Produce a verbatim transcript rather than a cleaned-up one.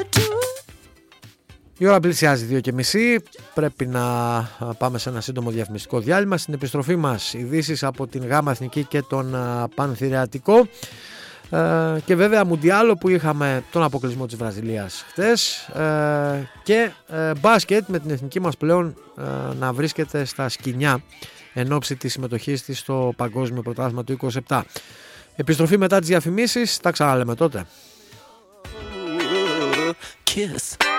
Η ώρα πλησιάζει δύο και μισή. Πρέπει να πάμε σε ένα σύντομο διαφημιστικό διάλειμμα. Στην επιστροφή μας ειδήσεις από την Γάμα Εθνική και τον Πανθηρεατικό. Ε, και βέβαια Μουντιάλο που είχαμε τον αποκλεισμό της Βραζιλίας χτες, ε, και ε, μπάσκετ με την εθνική μας πλέον ε, να βρίσκεται στα σκοινιά εν ώψη της συμμετοχής της στο Παγκόσμιο Πρωτάθλημα του είκοσι επτά. Επιστροφή μετά τις διαφημίσεις, τα ξαναλέμε τότε. Kiss.